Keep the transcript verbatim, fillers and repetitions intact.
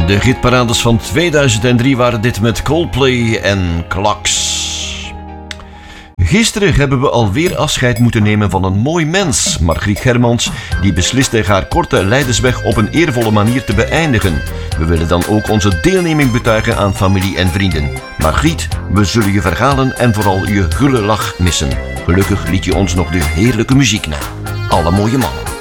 De hitparades van tweeduizend drie waren dit met Coldplay en Clocks. Gisteren hebben we alweer afscheid moeten nemen van een mooi mens, Margriet Germans, die besliste haar korte lijdensweg op een eervolle manier te beëindigen. We willen dan ook onze deelneming betuigen aan familie en vrienden. Margriet, we zullen je verhalen en vooral je gulle lach missen. Gelukkig liet je ons nog de heerlijke muziek na. Alle mooie mannen.